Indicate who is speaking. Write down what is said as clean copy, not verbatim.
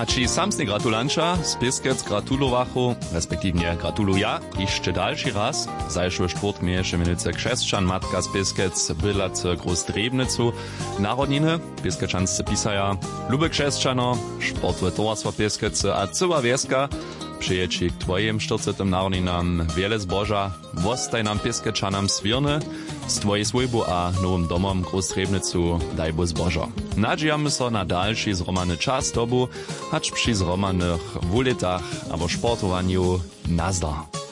Speaker 1: A či samsny gratulanča z Piskec gratulovachu, respektívne gratuluja, ešte další raz, zajšo štvrtk mieješe menice křesčan, matka z Piskec, bydlace Groß Drebnicu, narodniny, Piskečansce pisaja, lube křesčano, sportové towarstwo Piskece a cyła wieska, przyjeći k tvojim 40. narodninam wiele zboža, wostaj nam Piskečanam swirny, z tvojej svojbu a nowym domom Groß Drebnicu daj bo zbožo. Nadzijamy so na dalszy zromany czas dobu, hacz przy zromanych wuletach albo sportowaniu nazdar.